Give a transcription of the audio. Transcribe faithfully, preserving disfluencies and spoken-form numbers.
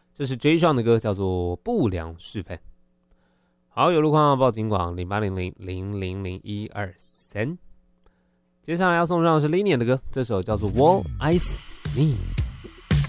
这是 J 上的歌，叫做《不良示范》。好，有路况报警广零八零零零零零一二三。接下来要送上的是 Linian 的歌，这首叫做《All Eyes Me》。